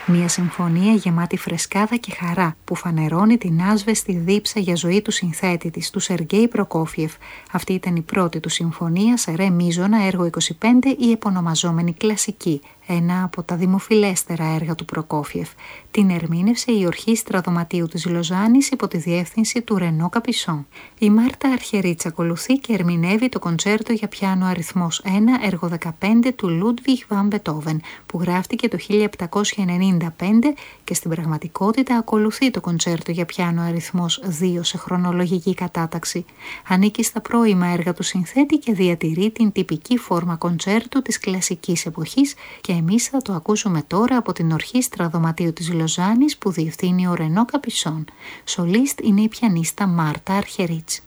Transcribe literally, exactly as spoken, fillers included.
Μια συμφωνία γεμάτη φρεσκάδα και χαρά που φανερώνει την άσβεστη δίψα για ζωή του συνθέτη της, του Σεργέη Προκόφιεφ. Αυτή ήταν η πρώτη του συμφωνία σε ρε μείζωνα, έργο είκοσι πέντε, η επωνομαζόμενη κλασική, ένα από τα δημοφιλέστερα έργα του Προκόφιεφ. Την ερμήνευσε η Ορχήστρα Δωματίου της Λοζάνης υπό τη διεύθυνση του Ρενό Καπισόν. Η Μάρτα Αρχερίτς ακολουθεί και ερμηνεύει το κοντσέρτο για πιάνο αριθμός ένα, έργο δεκαπέντε του Λούντβιχ βαν Μπετόβεν, που γράφτηκε το χίλια επτακόσια ενενήντα πέντε και στην πραγματικότητα ακολουθεί το κοντσέρτο για πιάνο αριθμός δύο σε χρονολογική κατάταξη. Ανήκει στα πρώιμα έργα του συνθέτη και διατηρεί την τυπική φόρμα κοντσέρτου της κλασικής εποχής, και εμείς θα το ακούσουμε τώρα από την Ορχήστρα Δωματίου της Λοζάνης που διευθύνει ο Ρενό Καπισόν. Σολίστ είναι η πιανίστα Μάρτα Αρχερίτς.